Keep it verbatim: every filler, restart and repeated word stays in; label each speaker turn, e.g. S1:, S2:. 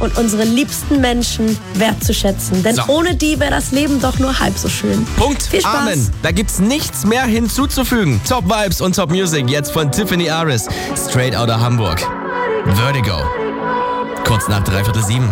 S1: und unsere liebsten Menschen wertzuschätzen. Denn
S2: So.
S1: ohne die wäre das Leben doch nur halb so schön.
S2: Punkt.
S1: Viel Spaß.
S2: Amen. Da gibt's nichts mehr hinzuzufügen. Top Vibes und Top Music jetzt von Tiffany Aris. Straight Outta Hamburg. Vertigo. Kurz nach dreiviertel sieben.